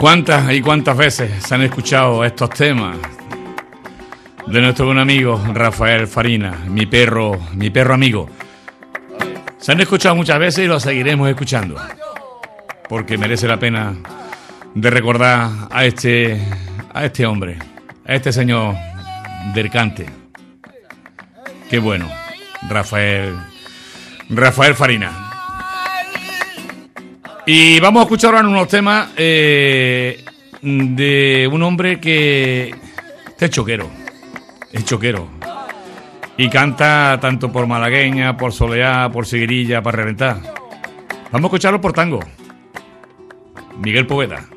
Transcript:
¿Cuántas y cuántas veces se han escuchado estos temas de nuestro buen amigo Rafael Farina, mi perro amigo? Se han escuchado muchas veces y lo seguiremos escuchando, porque merece la pena de recordar a este hombre, a este señor del cante. Qué bueno, Rafael Farina. Y vamos a escuchar ahora unos temas de un hombre que es choquero y canta tanto por malagueña, por soleá, por seguirilla, para reventar. Vamos a escucharlo por tango. Miguel Poveda.